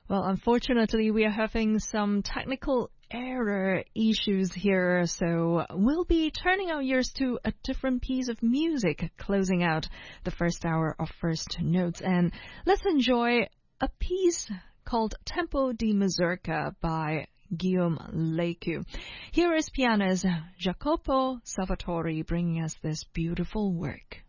Well, unfortunately, we are having some technical error issues here, so we'll be turning our ears to a different piece of music, closing out the first hour of First Notes. And let's enjoy a piece called Tempo di Mazurka by Guillaume Lecu. Here is pianist Jacopo Salvatori bringing us this beautiful work.